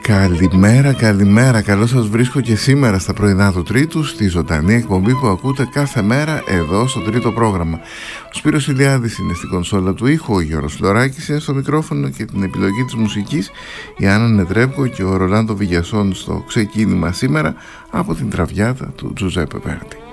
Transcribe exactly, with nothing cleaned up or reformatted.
Καλημέρα, καλημέρα. Καλώς σας βρίσκω και σήμερα στα πρωινά του Τρίτου, στη ζωντανή εκπομπή που ακούτε κάθε μέρα εδώ στο τρίτο πρόγραμμα. Ο Σπύρος Ηλιάδης είναι στην κονσόλα του ήχου, ο Γιώργος Φλωράκης είναι στο μικρόφωνο και την επιλογή της μουσικής, η Άννα Νετρέπκο και ο Ρολάντο Βηγιασόν στο ξεκίνημα σήμερα από την Τραβιάτα του Τζουζέπε Βέρντι.